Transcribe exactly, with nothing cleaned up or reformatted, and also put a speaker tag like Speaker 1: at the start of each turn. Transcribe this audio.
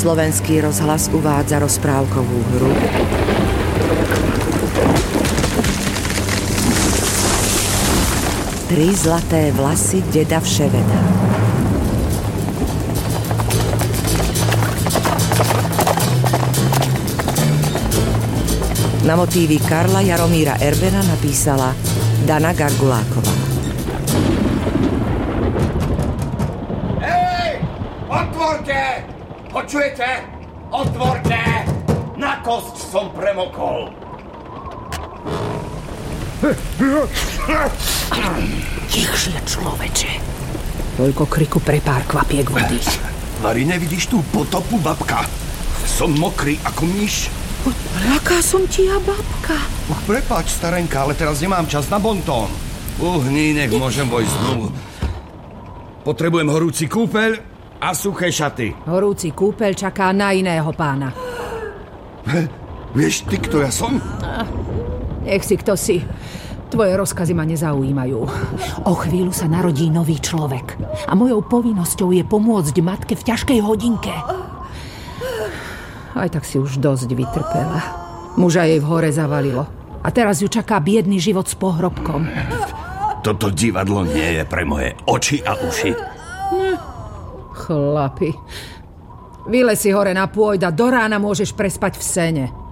Speaker 1: Slovenský rozhlas uvádza rozprávkovú hru Tri zlaté vlasy deda Vševeda. Na motívy Karla Jaromíra Erbena napísala Dana Garguláková.
Speaker 2: Hej! Otvorte! Počujete? Otvorte! Na kosť som premokol.
Speaker 3: Tichšie, človeče. Toľko kriku pre pár kvapiek vody.
Speaker 2: Vary, nevidíš tú potopu, babka? Som mokrý ako myš.
Speaker 3: Aká som ti ja babka?
Speaker 2: Uch, prepáč, starenka, ale teraz nemám čas na bontón. Uhni, nech môžem vojsť znovu. Potrebujem horúci kúpeľ a suché šaty.
Speaker 3: Horúci kúpeľ čaká na iného pána.
Speaker 2: Vieš ty, kto ja som?
Speaker 3: Nech si kto si. Tvoje rozkazy ma nezaujímajú. O chvíľu sa narodí nový človek. A mojou povinnosťou je pomôcť matke v ťažkej hodinke. Aj tak si už dosť vytrpela. Muža jej v hore zavalilo. A teraz ju čaká biedný život s pohrobkom.
Speaker 2: Toto divadlo nie je pre moje oči a uši.
Speaker 3: Hm. Chlapi. Vyle si hore na pôjda, do rána môžeš prespať v sene.